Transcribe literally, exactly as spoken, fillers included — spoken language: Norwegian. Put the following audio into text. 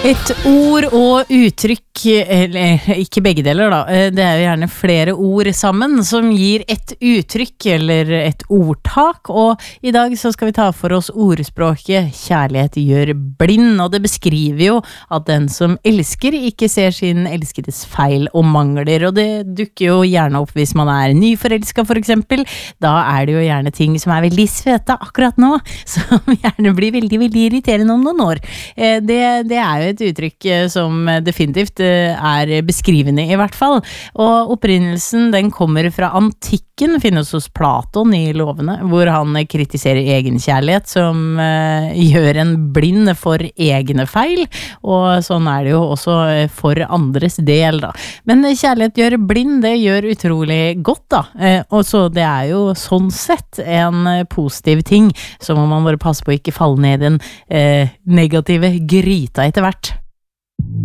Et ord og uttrykk, eller ikke begge deler da, det er jo gjerne flere ord sammen som gir et uttrykk eller et ordtak, og i dag så skal vi ta for oss ordspråket «Kjærlighet gjør blind», og det beskriver jo at den som elsker ikke ser sin elskedes feil og mangler, og det dukker jo gjerne opp hvis man er nyforelsket for eksempel. Da er det jo gjerne ting som er veldig svete akkurat nå, som gjerne blir veldig, veldig irriterende om noen år. Det, det er jo et uttrykk som definitivt er beskrivende i hvert fall, og opprinnelsen den kommer fra antikken, finnes hos Platon i lovene, hvor han kritiserer egenkjærlighet som uh, gjør en blind for egne feil, og sånn er det jo også for andres del da. Men kjærlighet gjør blind, det gjør utrolig godt da, uh, og så det er jo sånn sett en positiv ting, så må man bare passe på å ikke falle ned i den uh, negative gryta etter hvert.